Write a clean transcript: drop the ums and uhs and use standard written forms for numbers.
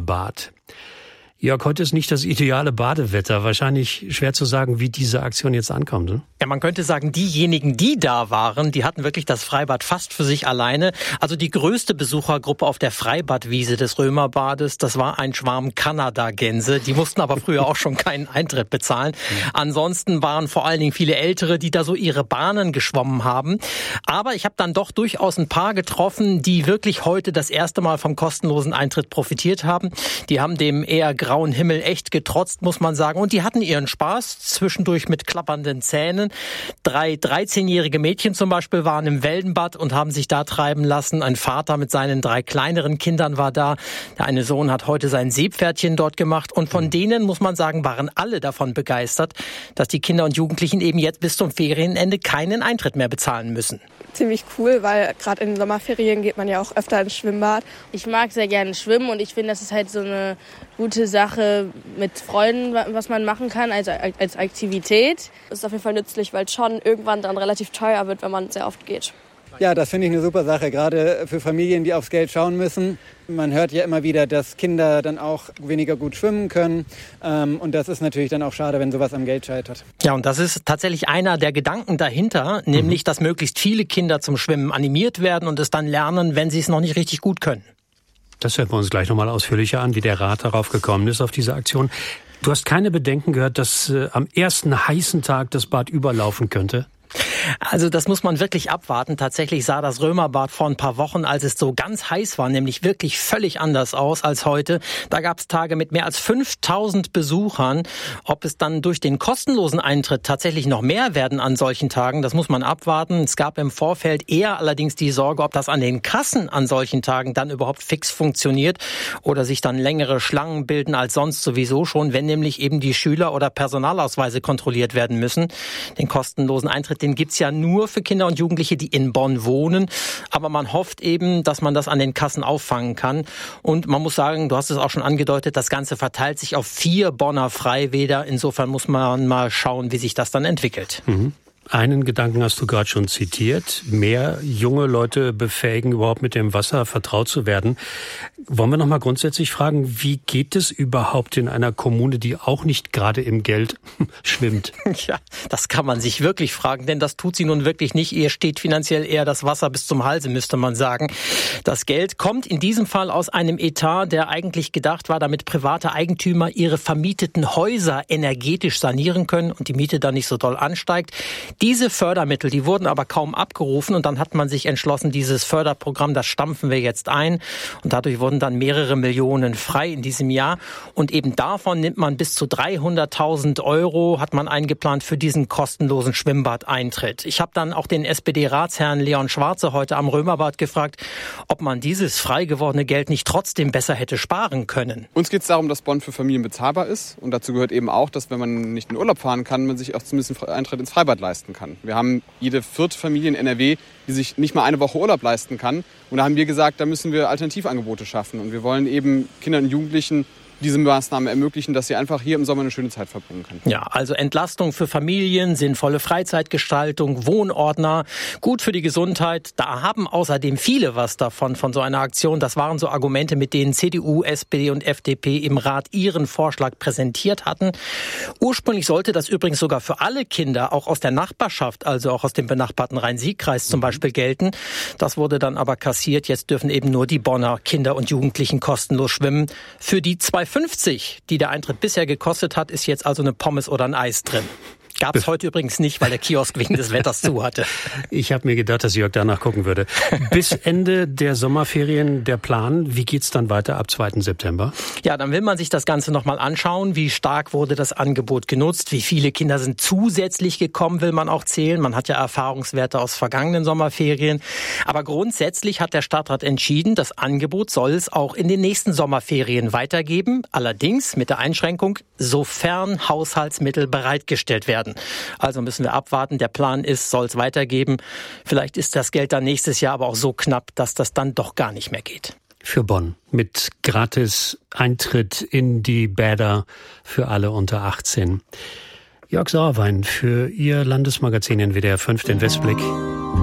Römerbad. Jörg, heute ist nicht das ideale Badewetter. Wahrscheinlich schwer zu sagen, wie diese Aktion jetzt ankommt. Ne? Ja, man könnte sagen, diejenigen, die da waren, die hatten wirklich das Freibad fast für sich alleine. Also die größte Besuchergruppe auf der Freibadwiese des Römerbades, das war ein Schwarm Kanadagänse. Die mussten aber früher auch schon keinen Eintritt bezahlen. Ansonsten waren vor allen Dingen viele Ältere, die da so ihre Bahnen geschwommen haben. Aber ich habe dann doch durchaus ein paar getroffen, die wirklich heute das erste Mal vom kostenlosen Eintritt profitiert haben. Die haben dem eher grauen Himmel echt getrotzt, muss man sagen. Und die hatten ihren Spaß, zwischendurch mit klappernden Zähnen. 3 13-jährige Mädchen zum Beispiel waren im Wellenbad und haben sich da treiben lassen. Ein Vater mit seinen 3 kleineren Kindern war da. Der eine Sohn hat heute sein Seepferdchen dort gemacht. Und von denen, muss man sagen, waren alle davon begeistert, dass die Kinder und Jugendlichen eben jetzt bis zum Ferienende keinen Eintritt mehr bezahlen müssen. Ziemlich cool, weil gerade in den Sommerferien geht man ja auch öfter ins Schwimmbad. Ich mag sehr gerne schwimmen und ich finde, das ist halt so eine gute Sache mit Freunden, was man machen kann, also als Aktivität. Das ist auf jeden Fall nützlich, weil es schon irgendwann dann relativ teuer wird, wenn man sehr oft geht. Ja, das finde ich eine super Sache, gerade für Familien, die aufs Geld schauen müssen. Man hört ja immer wieder, dass Kinder dann auch weniger gut schwimmen können. Und das ist natürlich dann auch schade, wenn sowas am Geld scheitert. Ja, und das ist tatsächlich einer der Gedanken dahinter, nämlich, dass möglichst viele Kinder zum Schwimmen animiert werden und es dann lernen, wenn sie es noch nicht richtig gut können. Das hören wir uns gleich nochmal ausführlicher an, wie der Rat darauf gekommen ist, auf diese Aktion. Du hast keine Bedenken gehört, dass am ersten heißen Tag das Bad überlaufen könnte? Also das muss man wirklich abwarten. Tatsächlich sah das Römerbad vor ein paar Wochen, als es so ganz heiß war, nämlich wirklich völlig anders aus als heute. Da gab es Tage mit mehr als 5000 Besuchern. Ob es dann durch den kostenlosen Eintritt tatsächlich noch mehr werden an solchen Tagen, das muss man abwarten. Es gab im Vorfeld eher allerdings die Sorge, ob das an den Kassen an solchen Tagen dann überhaupt fix funktioniert oder sich dann längere Schlangen bilden als sonst sowieso schon, wenn nämlich eben die Schüler- oder Personalausweise kontrolliert werden müssen. Den kostenlosen Eintritt, den gibt's ja nur für Kinder und Jugendliche, die in Bonn wohnen. Aber man hofft eben, dass man das an den Kassen auffangen kann. Und man muss sagen, du hast es auch schon angedeutet, das Ganze verteilt sich auf 4 Bonner Freibäder. Insofern muss man mal schauen, wie sich das dann entwickelt. Einen Gedanken hast du gerade schon zitiert. Mehr junge Leute befähigen, überhaupt mit dem Wasser vertraut zu werden. Wollen wir noch mal grundsätzlich fragen, wie geht es überhaupt in einer Kommune, die auch nicht gerade im Geld schwimmt? Ja, das kann man sich wirklich fragen, denn das tut sie nun wirklich nicht. Ihr steht finanziell eher das Wasser bis zum Halse, müsste man sagen. Das Geld kommt in diesem Fall aus einem Etat, der eigentlich gedacht war, damit private Eigentümer ihre vermieteten Häuser energetisch sanieren können und die Miete dann nicht so doll ansteigt. Diese Fördermittel, die wurden aber kaum abgerufen und dann hat man sich entschlossen, dieses Förderprogramm, das stampfen wir jetzt ein und dadurch wurden dann mehrere Millionen frei in diesem Jahr und eben davon nimmt man bis zu 300.000 Euro, hat man eingeplant für diesen kostenlosen Schwimmbadeintritt. Ich habe dann auch den SPD-Ratsherrn Leon Schwarze heute am Römerbad gefragt, ob man dieses frei gewordene Geld nicht trotzdem besser hätte sparen können. Uns geht es darum, dass Bonn für Familien bezahlbar ist und dazu gehört eben auch, dass wenn man nicht in Urlaub fahren kann, man sich auch zumindest einen Eintritt ins Freibad leisten kann. Wir haben jede 4. Familie in NRW, die sich nicht mal eine Woche Urlaub leisten kann. Und da haben wir gesagt, da müssen wir Alternativangebote schaffen. Und wir wollen eben Kindern und Jugendlichen diese Maßnahme ermöglichen, dass sie einfach hier im Sommer eine schöne Zeit verbringen können. Ja, also Entlastung für Familien, sinnvolle Freizeitgestaltung, Wohnordner, gut für die Gesundheit. Da haben außerdem viele was davon, von so einer Aktion. Das waren so Argumente, mit denen CDU, SPD und FDP im Rat ihren Vorschlag präsentiert hatten. Ursprünglich sollte das übrigens sogar für alle Kinder, auch aus der Nachbarschaft, also auch aus dem benachbarten Rhein-Sieg-Kreis zum Beispiel gelten. Das wurde dann aber kassiert. Jetzt dürfen eben nur die Bonner Kinder und Jugendlichen kostenlos schwimmen. Für die 2,50, die der Eintritt bisher gekostet hat, ist jetzt also eine Pommes oder ein Eis drin. Gab es heute übrigens nicht, weil der Kiosk wegen des Wetters zu hatte. Ich habe mir gedacht, dass Jörg danach gucken würde. Bis Ende der Sommerferien der Plan. Wie geht's dann weiter ab 2. September? Ja, dann will man sich das Ganze nochmal anschauen. Wie stark wurde das Angebot genutzt? Wie viele Kinder sind zusätzlich gekommen, will man auch zählen. Man hat ja Erfahrungswerte aus vergangenen Sommerferien. Aber grundsätzlich hat der Stadtrat entschieden, das Angebot soll es auch in den nächsten Sommerferien weitergeben. Allerdings mit der Einschränkung, sofern Haushaltsmittel bereitgestellt werden. Also müssen wir abwarten. Der Plan ist, soll es weitergeben. Vielleicht ist das Geld dann nächstes Jahr aber auch so knapp, dass das dann doch gar nicht mehr geht. Für Bonn mit gratis Eintritt in die Bäder für alle unter 18. Jörg Sauerwein für Ihr Landesmagazin in WDR 5, den Westblick.